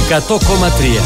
100,3.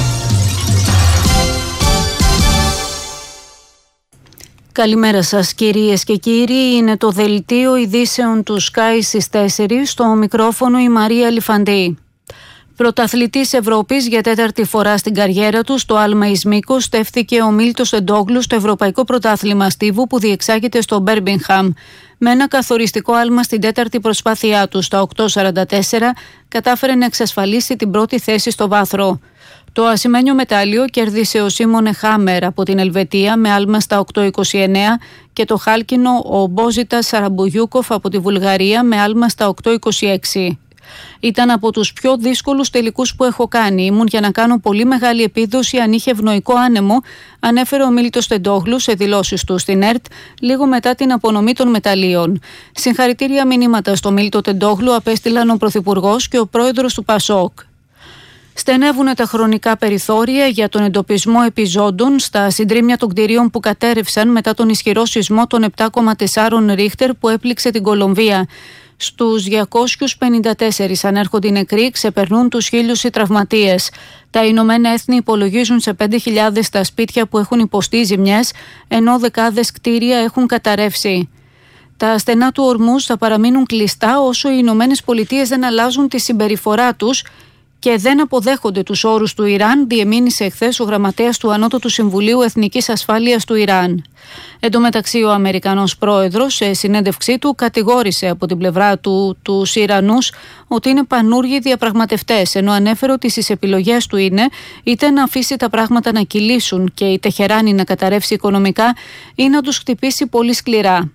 Καλημέρα σας κυρίες και κύριοι, είναι το δελτίο ειδήσεων του Sky στις 4, στο μικρόφωνο η Μαρία Λιφαντή. Πρωταθλητής Ευρώπης για τέταρτη φορά στην καριέρα του στο άλμα εις μήκος στέφθηκε ο Μίλτος Τεντόγλου στο Ευρωπαϊκό Πρωτάθλημα Στίβου που διεξάγεται στο Μπέρμιγχαμ. Με ένα καθοριστικό άλμα στην τέταρτη προσπάθειά του στα 8.44 κατάφερε να εξασφαλίσει την πρώτη θέση στο βάθρο. Το ασημένιο μετάλλιο κέρδισε ο Σίμονε Χάμερ από την Ελβετία με άλμα στα 8.29 και το χάλκινο ο Μπόζιτας Σαραμπουγιούκοφ από τη Βουλγαρία με άλμα στα 8.26. Ήταν από τους πιο δύσκολους τελικούς που έχω κάνει. Ήμουν για να κάνω πολύ μεγάλη επίδοση αν είχε ευνοϊκό άνεμο, ανέφερε ο Μίλτος Τεντόγλου σε δηλώσεις του στην ΕΡΤ λίγο μετά την απονομή των μεταλλίων. Συγχαρητήρια μηνύματα στο Μίλτο Τεντόγλου απέστειλαν ο Πρωθυπουργός και ο πρόεδρος του ΠΑΣΟΚ. Στενεύουν τα χρονικά περιθώρια για τον εντοπισμό επιζώντων στα συντρίμμια των κτηρίων που κατέρευσαν μετά τον ισχυρό σεισμό των 7,4 Ρίχτερ που έπληξε την Κολομβία. Στους 254 ανέρχονται οι νεκροί, ξεπερνούν τους 1.000 οι τραυματίες. Τα Ηνωμένα Έθνη υπολογίζουν σε 5.000 τα σπίτια που έχουν υποστεί ζημιές, ενώ δεκάδες κτίρια έχουν καταρρεύσει. Τα στενά του Ορμούζ θα παραμείνουν κλειστά όσο οι Ηνωμένες Πολιτείες δεν αλλάζουν τη συμπεριφορά τους και δεν αποδέχονται τους όρους του Ιράν, διεμήνυσε εχθές ο γραμματέας του Ανώτατου Συμβουλίου Εθνικής Ασφάλειας του Ιράν. Εν τω μεταξύ, ο Αμερικανός πρόεδρος, σε συνέντευξή του, κατηγόρησε από την πλευρά του τους Ιρανούς ότι είναι πανούργοι διαπραγματευτές, ενώ ανέφερε ότι στις επιλογές του είναι είτε να αφήσει τα πράγματα να κυλήσουν και η Τεχεράνη να καταρρεύσει οικονομικά ή να τους χτυπήσει πολύ σκληρά.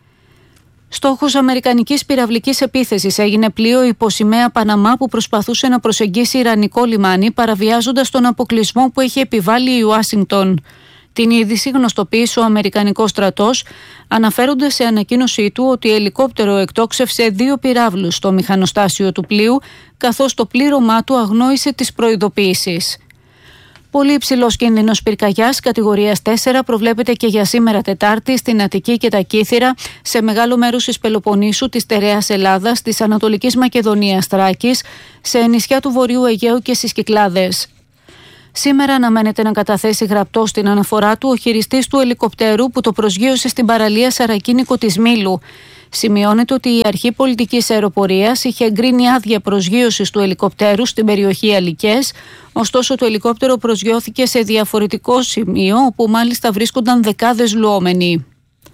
Στόχος αμερικανικής πυραυλικής επίθεσης έγινε πλοίο υποσημαία Παναμά που προσπαθούσε να προσεγγίσει ιρανικό λιμάνι παραβιάζοντας τον αποκλεισμό που έχει επιβάλει η Ουάσιγκτον. Την είδηση γνωστοποίησε ο Αμερικανικός στρατός αναφέροντας σε ανακοίνωσή του ότι ελικόπτερο εκτόξευσε 2 πυράβλους στο μηχανοστάσιο του πλοίου καθώς το πλήρωμά του αγνόησε τις προειδοποιήσεις. Πολύ υψηλός κίνδυνος πυρκαγιάς κατηγορίας 4 προβλέπεται και για σήμερα Τετάρτη στην Αττική και τα Κύθυρα, σε μεγάλο μέρος της Πελοποννήσου, της Τεραίας Ελλάδας, της Ανατολικής Μακεδονίας Θράκης, σε νησιά του Βορείου Αιγαίου και στις Κυκλάδες. Σήμερα αναμένεται να καταθέσει γραπτό στην αναφορά του ο χειριστής του ελικοπτέρου που το προσγείωσε στην παραλία Σαρακίνικο της Μήλου. Σημειώνεται ότι η Αρχή Πολιτικής Αεροπορίας είχε εγκρίνει άδεια προσγείωσης του ελικοπτέρου στην περιοχή Αλικές, ωστόσο το ελικόπτερο προσγειώθηκε σε διαφορετικό σημείο, όπου μάλιστα βρίσκονταν δεκάδες λουόμενοι.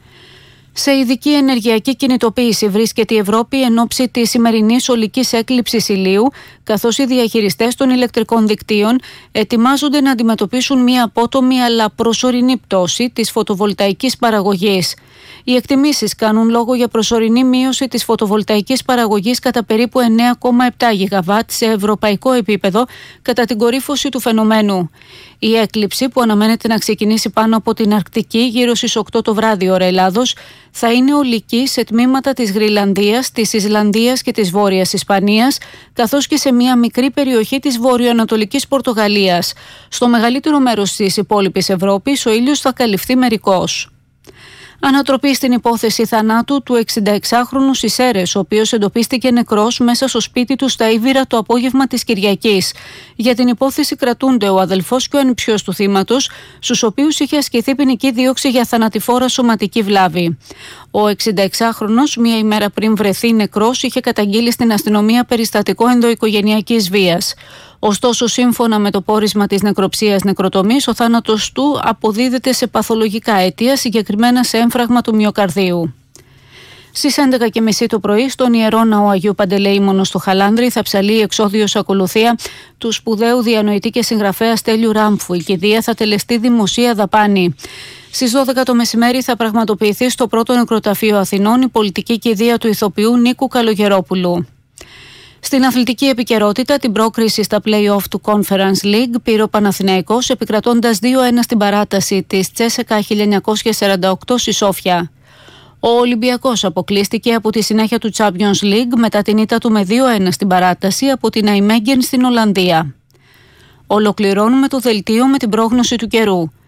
Σε ειδική ενεργειακή κινητοποίηση βρίσκεται η Ευρώπη εν ώψη της σημερινής ολικής έκλειψης ηλίου, καθώς οι διαχειριστές των ηλεκτρικών δικτύων ετοιμάζονται να αντιμετωπίσουν μια απότομη αλλά προσωρινή πτώση της φωτοβολταϊκής παραγωγής. Οι εκτιμήσεις κάνουν λόγο για προσωρινή μείωση της φωτοβολταϊκής παραγωγής κατά περίπου 9,7 γιγαβάτ σε ευρωπαϊκό επίπεδο κατά την κορύφωση του φαινομένου. Η έκλειψη, που αναμένεται να ξεκινήσει πάνω από την Αρκτική γύρω στις 8 το βράδυ ώρα Ελλάδος, θα είναι ολική σε τμήματα της Γροιλανδίας, της Ισλανδίας και της Βόρειας Ισπανίας, καθώς και σε μια μικρή περιοχή της βορειοανατολικής Πορτογαλίας. Στο μεγαλύτερο μέρος της υπόλοιπης Ευρώπης ο ήλιος θα καλυφθεί μερικώς. Ανατροπή στην υπόθεση θανάτου του 66χρονου στις Σέρρες, ο οποίος εντοπίστηκε νεκρός μέσα στο σπίτι του στα Ήβυρα το απόγευμα της Κυριακής. Για την υπόθεση κρατούνται ο αδελφός και ο ανιψιός του θύματος, στους οποίους είχε ασκηθεί ποινική δίωξη για θανατηφόρα σωματική βλάβη. Ο 66χρονος, μία ημέρα πριν βρεθεί νεκρός, είχε καταγγείλει στην αστυνομία περιστατικό ενδοοικογενειακής βίας. Ωστόσο, σύμφωνα με το πόρισμα της νεκροψίας νεκροτομής, ο θάνατος του αποδίδεται σε παθολογικά αίτια, συγκεκριμένα σε έμφραγμα του μυοκαρδίου. Στις 11.30 το πρωί, στον Ιερό Ναό Αγίου Παντελεήμονος στο Χαλάνδρη, θα ψαλεί η εξώδιος ακολουθία του σπουδαίου διανοητή και συγγραφέα Στέλιου Ράμφου. Η κηδεία θα τελεστεί δημοσία δαπάνη. Στις 12 το μεσημέρι θα πραγματοποιηθεί στο πρώτο νεκροταφείο Αθηνών η πολιτική κηδεία του ηθοποιού Νίκου Καλογερόπουλου. Στην αθλητική επικαιρότητα, την πρόκριση στα play-off του Conference League πήρε ο Παναθηναϊκός επικρατώντας 2-1 στην παράταση της Τσέσεκα 1948 στη Σόφια. Ο Ολυμπιακός αποκλείστηκε από τη συνέχεια του Champions League μετά την ήττα του με 2-1 στην παράταση από την Αϊμέγγεν στην Ολλανδία. Ολοκληρώνουμε το δελτίο με την πρόγνωση του καιρού.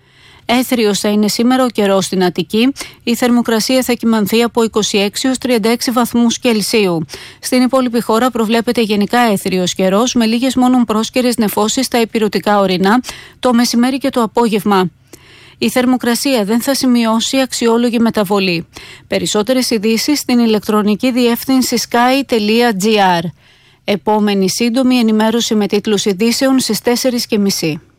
Έθριος θα είναι σήμερα ο καιρός στην Αττική. Η θερμοκρασία θα κυμανθεί από 26 έως 36 βαθμούς Κελσίου. Στην υπόλοιπη χώρα προβλέπεται γενικά έθριος καιρός, με λίγες μόνο πρόσκαιρες νεφώσεις στα ηπειρωτικά ορεινά το μεσημέρι και το απόγευμα. Η θερμοκρασία δεν θα σημειώσει αξιόλογη μεταβολή. Περισσότερες ειδήσεις στην ηλεκτρονική διεύθυνση sky.gr. Επόμενη σύντομη ενημέρωση με τίτλους ειδήσεων στις 4:30.